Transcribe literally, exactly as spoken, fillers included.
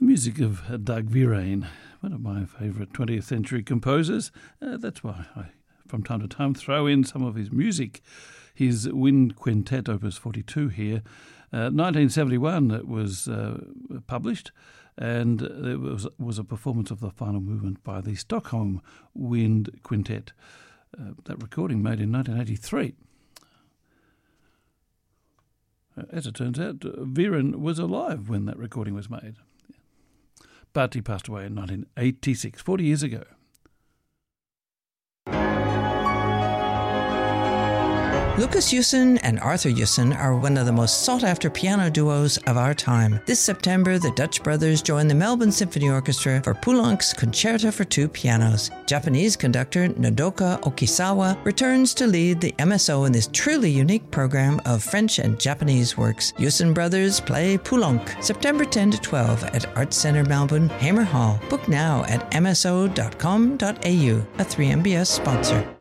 music of uh, Doug Vervain, one of my favourite twentieth century composers. Uh, that's why I, from time to time, throw in some of his music. His Wind Quintet, Opus forty-two here. Uh, nineteen seventy-one it was uh, published, and it was, was a performance of the final movement by the Stockholm Wind Quintet. Uh, that recording made in nineteen eighty-three. Uh, as it turns out, Viren was alive when that recording was made. But he passed away in nineteen eighty-six, forty years ago. Lucas Yusen and Arthur Yusen are one of the most sought-after piano duos of our time. This September, the Dutch brothers join the Melbourne Symphony Orchestra for Poulenc's Concerto for Two Pianos. Japanese conductor Nodoka Okisawa returns to lead the M S O in this truly unique program of French and Japanese works. Yusen brothers play Poulenc, September tenth to twelfth at Arts Centre Melbourne, Hamer Hall. Book now at m s o dot com dot a u, a three M B S sponsor.